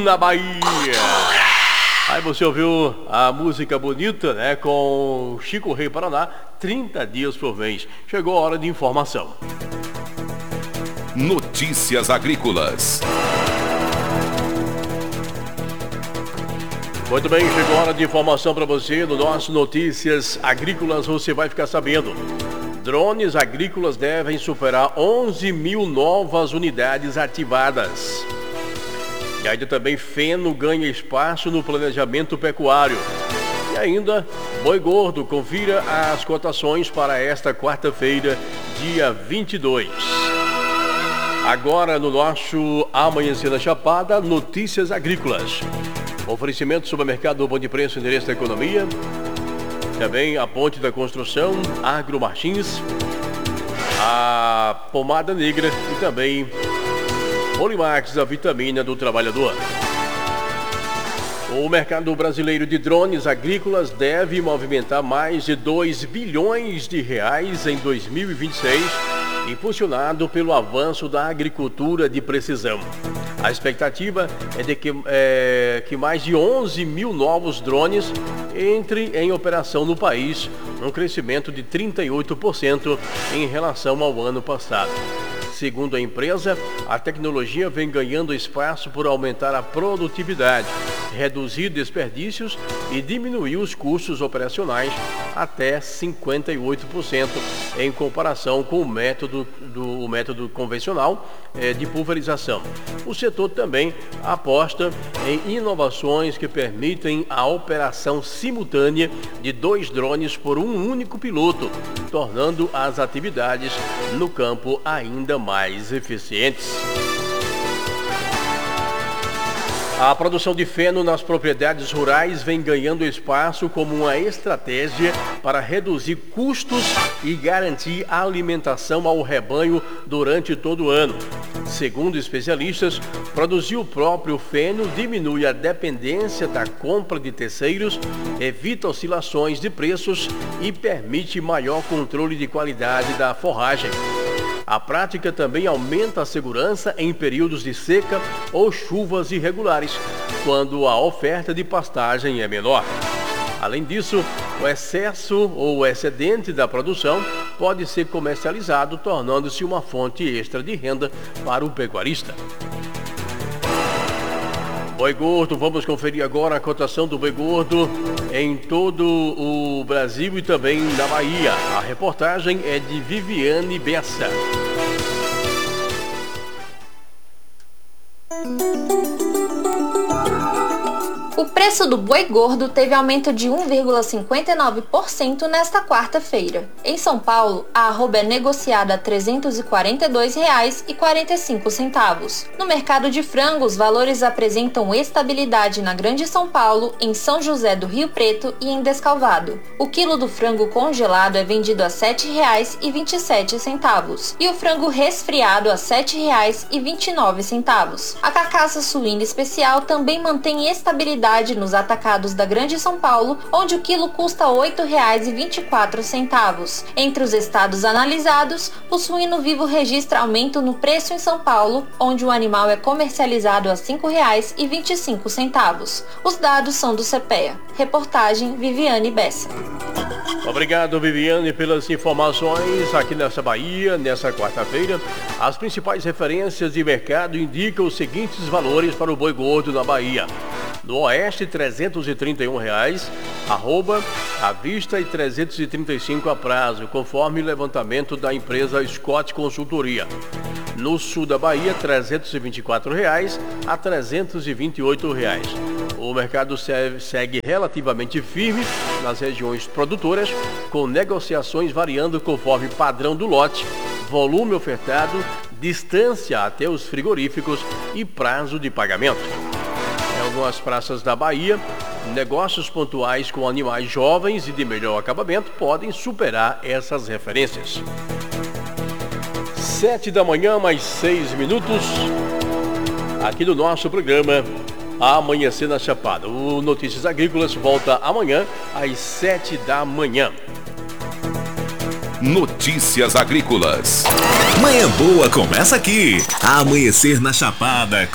na Bahia. Aí você ouviu a música bonita, né, com Chico Rei Paraná, 30 dias por mês. Chegou a hora de informação. Notícias agrícolas. Muito bem, chegou a hora de informação para você. No nosso Notícias Agrícolas você vai ficar sabendo. Drones agrícolas devem superar 11 mil novas unidades ativadas. E ainda também feno ganha espaço no planejamento pecuário. E ainda, boi gordo, confira as cotações para esta quarta-feira, dia 22. Agora no nosso Amanhecer na Chapada, Notícias Agrícolas. Oferecimento supermercado Bom de Preço, endereço da economia. Também a Ponte da Construção, Agro Martins, a Pomada Negra e também Polimax, a vitamina do trabalhador. O mercado brasileiro de drones agrícolas deve movimentar mais de 2 bilhões de reais em 2026, impulsionado pelo avanço da agricultura de precisão. A expectativa é de que mais de 11 mil novos drones entrem em operação no país, um crescimento de 38% em relação ao ano passado. Segundo a empresa, a tecnologia vem ganhando espaço por aumentar a produtividade, reduzir desperdícios e diminuir os custos operacionais até 58% em comparação com o método convencional de pulverização. O setor também aposta em inovações que permitem a operação simultânea de 2 drones por um único piloto, tornando as atividades no campo ainda mais eficientes. A produção de feno nas propriedades rurais vem ganhando espaço como uma estratégia para reduzir custos e garantir a alimentação ao rebanho durante todo o ano. Segundo especialistas, produzir o próprio feno diminui a dependência da compra de terceiros, evita oscilações de preços e permite maior controle de qualidade da forragem. A prática também aumenta a segurança em períodos de seca ou chuvas irregulares, quando a oferta de pastagem é menor. Além disso, o excesso ou o excedente da produção pode ser comercializado, tornando-se uma fonte extra de renda para o pecuarista. Boi gordo, vamos conferir agora a cotação do boi gordo em todo o Brasil e também na Bahia. A reportagem é de Viviane Bessa. O preço do boi gordo teve aumento de 1,59% nesta quarta-feira. Em São Paulo, a arroba é negociada a R$ 342,45. No mercado de frango, os valores apresentam estabilidade na Grande São Paulo, em São José do Rio Preto e em Descalvado. O quilo do frango congelado é vendido a R$ 7,27 e o frango resfriado a R$ 7,29. A carcaça suína especial também mantém estabilidade nos atacados da Grande São Paulo, onde o quilo custa R$ 8,24. Entre os estados analisados, o suíno vivo registra aumento no preço em São Paulo, onde o animal é comercializado a R$ 5,25. Os dados são do CPEA. Reportagem Viviane Bessa. Obrigado, Viviane, pelas informações aqui nessa Bahia, nessa quarta-feira. As principais referências de mercado indicam os seguintes valores para o boi gordo na Bahia. No Oeste, R$ 331, arroba, à vista e R$ 335 a prazo, conforme o levantamento da empresa Scott Consultoria. No sul da Bahia, R$ 324 a R$ 328. O mercado segue relativamente firme nas regiões produtoras, com negociações variando conforme padrão do lote, volume ofertado, distância até os frigoríficos e prazo de pagamento. Em algumas praças da Bahia, negócios pontuais com animais jovens e de melhor acabamento podem superar essas referências. 7h, mais 6 minutos, aqui no nosso programa Amanhecer na Chapada. O Notícias Agrícolas volta amanhã às 7h. Notícias Agrícolas. Manhã boa começa aqui. Amanhecer na Chapada.